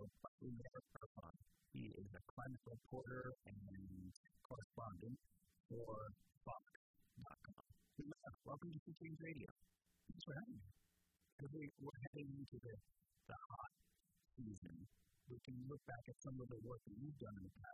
with Eric Irfan. He is a climate reporter and correspondent for Fox.com. Welcome to Sea Change Radio. Thanks for having me. We're heading into the hot season. We can look back at some of the work that you've done in the past